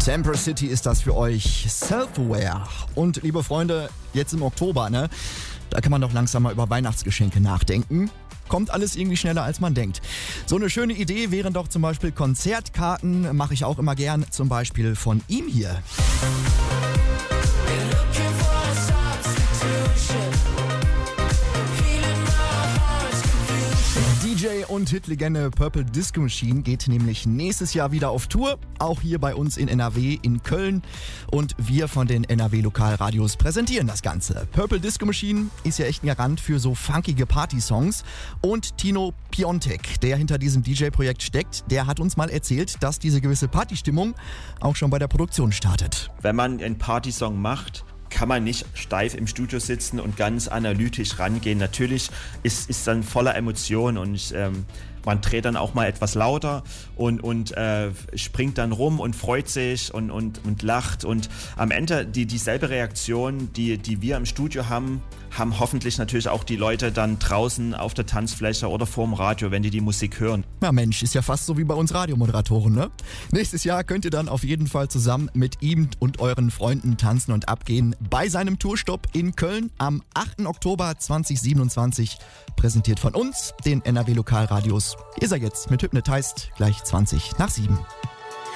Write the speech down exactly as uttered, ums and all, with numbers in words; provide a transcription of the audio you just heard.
Semper City ist das für euch. Self-Aware. Und liebe Freunde, jetzt im Oktober, ne? Da kann man doch langsam mal über Weihnachtsgeschenke nachdenken. Kommt alles irgendwie schneller, als man denkt. So eine schöne Idee wären doch zum Beispiel Konzertkarten. Mache ich auch immer gern, zum Beispiel von ihm hier. D J und Hitlegende Purple Disco Machine geht nämlich nächstes Jahr wieder auf Tour, auch hier bei uns in N R W in Köln, und wir von den N R W Lokalradios präsentieren das Ganze. Purple Disco Machine ist ja echt ein Garant für so funkige Party-Songs, und Tino Piontek, der hinter diesem D J-Projekt steckt, der hat uns mal erzählt, dass diese gewisse Partystimmung auch schon bei der Produktion startet. Wenn man einen Partysong macht, kann man nicht steif im Studio sitzen und ganz analytisch rangehen. Natürlich ist es dann voller Emotionen und ähm, man dreht dann auch mal etwas lauter und, und äh, springt dann rum und freut sich und, und, und lacht. Und am Ende die, dieselbe Reaktion, die, die wir im Studio haben, haben hoffentlich natürlich auch die Leute dann draußen auf der Tanzfläche oder vorm Radio, wenn die die Musik hören. Na Mensch, ist ja fast so wie bei uns Radiomoderatoren, ne? Nächstes Jahr könnt ihr dann auf jeden Fall zusammen mit ihm und euren Freunden tanzen und abgehen bei seinem Tourstopp in Köln am achten Oktober zweitausendsiebenundzwanzig. Präsentiert von uns, den N R W Lokalradios. Ihr seid jetzt mit Hypnotized gleich zwanzig nach sieben.